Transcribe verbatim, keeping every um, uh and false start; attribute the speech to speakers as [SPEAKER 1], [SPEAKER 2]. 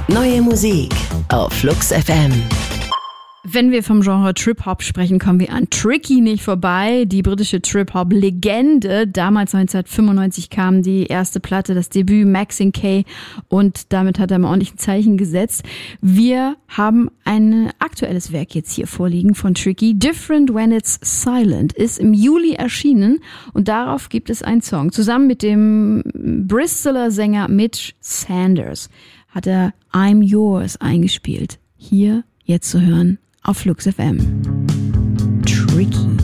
[SPEAKER 1] Neue Musik auf Flux F M.
[SPEAKER 2] Wenn wir vom Genre Trip-Hop sprechen, kommen wir an Tricky nicht vorbei. Die britische Trip-Hop-Legende. Damals neunzehnhundertfünfundneunzig kam die erste Platte, das Debüt Maxine K. Und damit hat er mal ordentlich ein Zeichen gesetzt. Wir haben ein aktuelles Werk jetzt hier vorliegen von Tricky. Different When It's Silent ist im Juli erschienen. Und darauf gibt es einen Song. Zusammen mit dem Bristoler Sänger Mitch Sanders hat er I'm Yours eingespielt. Hier jetzt zu hören auf Flux F M. Tricky.